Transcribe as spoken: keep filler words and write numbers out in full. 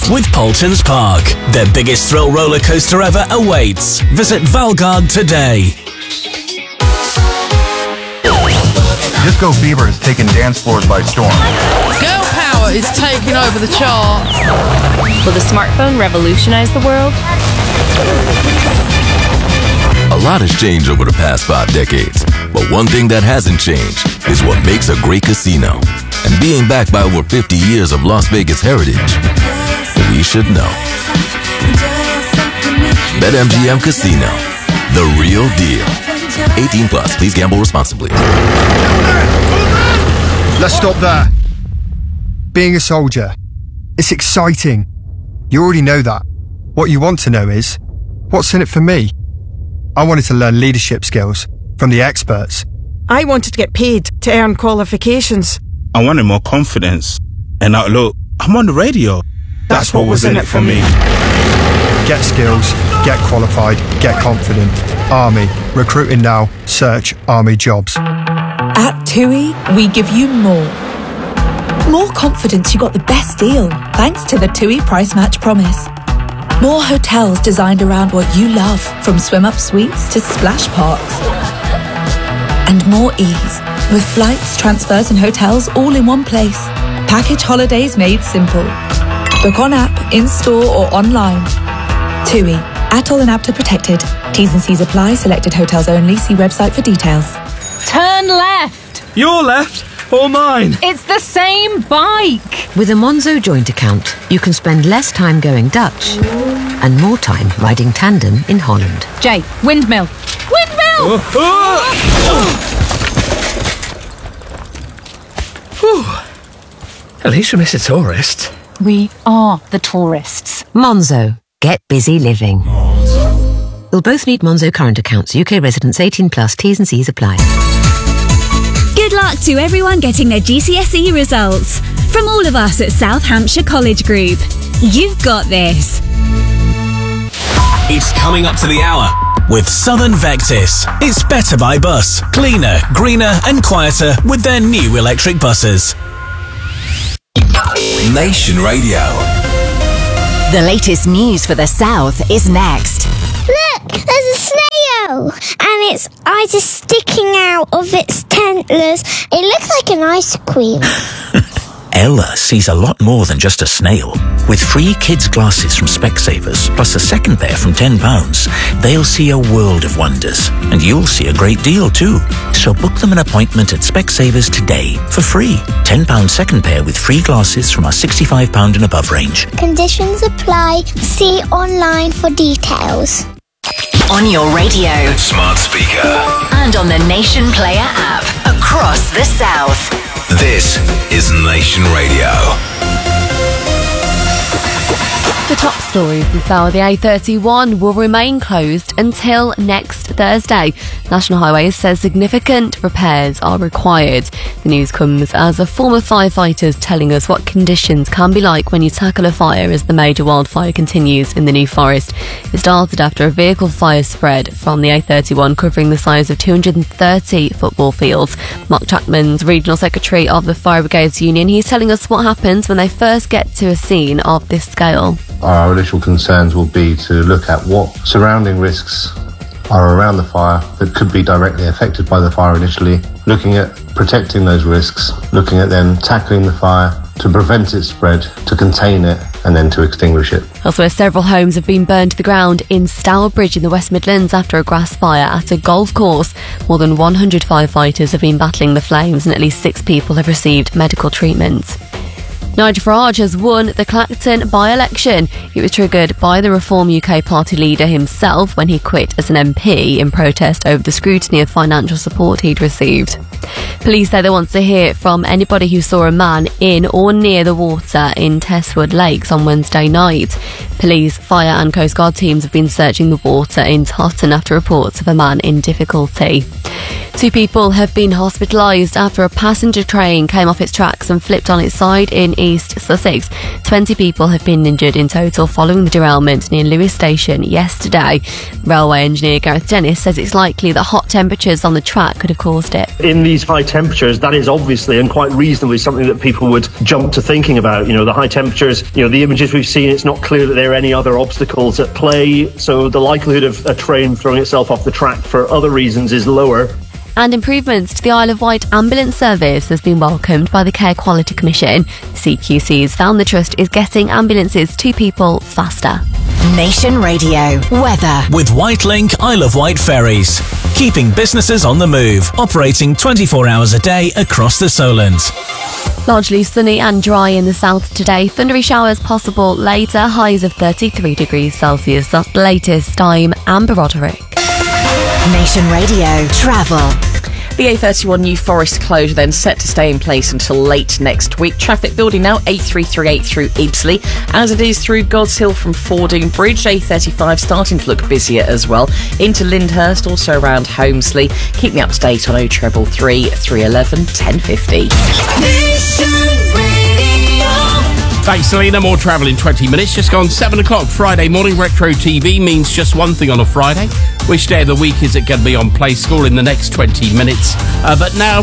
with Paultons Park. Their biggest thrill roller coaster ever awaits. Visit Valgard today. Disco Fever is taking dance floors by storm. Girl power is taking over the charts. Will the smartphone revolutionize the world? A lot has changed over the past five decades, but one thing that hasn't changed is what makes a great casino. And being backed by over fifty years of Las Vegas heritage, we should know. BetMGM Casino, the real deal. eighteen plus, please gamble responsibly. Let's stop there. Being a soldier, it's exciting. You already know that. What you want to know is, what's in it for me? I wanted to learn leadership skills from the experts. I wanted to get paid to earn qualifications. I wanted more confidence. And now look, I'm on the radio. That's, That's what was in it for me. Get skills, get qualified, get confident. Army. Recruiting now. Search Army jobs. At TUI, we give you more. More confidence you got the best deal, thanks to the TUI Price Match Promise. More hotels designed around what you love, from swim-up suites to splash parks. And more ease, with flights, transfers and hotels all in one place. Package holidays made simple. Book on app, in-store or online. TUI. Atoll and APTA protected. T's and C's apply. Selected hotels only. See website for details. Turn left. Your left or mine? It's the same bike. With a Monzo joint account, you can spend less time going Dutch and more time riding tandem in Holland. Jay, windmill. Windmill! Oh, oh. At least we miss a tourist. We are the tourists. Monzo. Get busy living. You'll both need Monzo current accounts. U K residents eighteen plus. T's and C's apply. Good luck to everyone getting their G C S E results. From all of us at South Hampshire College Group, you've got this. It's coming up to the hour with Southern Vectis. It's better by bus. Cleaner, greener and quieter with their new electric buses. Nation Radio. The latest news for the South is next. Look, there's a snail, and its eyes are sticking out of its antlers. It looks like an ice cream. Ella sees a lot more than just a snail. With free kids' glasses from Specsavers, plus a second pair from ten pounds, they'll see a world of wonders. And you'll see a great deal too. So book them an appointment at Specsavers today for free. ten pounds second pair with free glasses from our sixty-five pounds and above range. Conditions apply. See online for details. On your radio, smart speaker, and on the Nation Player app across the South. This is Nation Radio. The top stories this hour. The A thirty-one will remain closed until next Thursday. National Highways says significant repairs are required. The news comes as a former firefighter is telling us what conditions can be like when you tackle a fire as the major wildfire continues in the New Forest. It started after a vehicle fire spread from the A thirty-one, covering the size of two hundred thirty football fields. Mark Chapman's regional secretary of the Fire Brigades Union. He's telling us what happens when they first get to a scene of this scale. Our initial concerns will be to look at what surrounding risks are around the fire that could be directly affected by the fire initially, looking at protecting those risks, looking at then tackling the fire to prevent its spread, to contain it, and then to extinguish it. Elsewhere, several homes have been burned to the ground in Stourbridge in the West Midlands after a grass fire at a golf course. More than one hundred firefighters have been battling the flames and at least six people have received medical treatment. Nigel Farage has won the Clacton by-election. It was triggered by the Reform U K party leader himself when he quit as an M P in protest over the scrutiny of financial support he'd received. Police say they want to hear from anybody who saw a man in or near the water in Testwood Lakes on Wednesday night. Police, fire and Coast Guard teams have been searching the water in Totton after reports of a man in difficulty. Two people have been hospitalised after a passenger train came off its tracks and flipped on its side in East Sussex. twenty people have been injured in total following the derailment near Lewis Station yesterday. Railway engineer Gareth Dennis says it's likely that hot temperatures on the track could have caused it. In these high temperatures, that is obviously and quite reasonably something that people would jump to thinking about. You know, the high temperatures, you know, the images we've seen, it's not clear that there are any other obstacles at play, so the likelihood of a train throwing itself off the track for other reasons is lower. And improvements to the Isle of Wight ambulance service has been welcomed by the Care Quality Commission. C Q C's found the trust is getting ambulances to people faster. Nation Radio weather with Whitelink Isle of Wight ferries, keeping businesses on the move, operating twenty-four hours a day across the Solent. Largely sunny and dry in the south today. Thundery showers possible later. Highs of thirty-three degrees Celsius. That's the latest. I'm Amber Roderick. Nation Radio travel. The A thirty-one New Forest closure then set to stay in place until late next week. Traffic building now A three thirty-eight through Ibsley, as it is through God's Hill from Fording Bridge. A thirty-five starting to look busier as well. Into Lyndhurst, also around Holmesley. Keep me up to date on oh triple three, three eleven, ten fifty. Thanks, Selena. More travel in twenty minutes. Just gone seven o'clock Friday morning. Retro T V means just one thing on a Friday. Which day of the week is it going to be on Play School in the next twenty minutes? Uh, but now,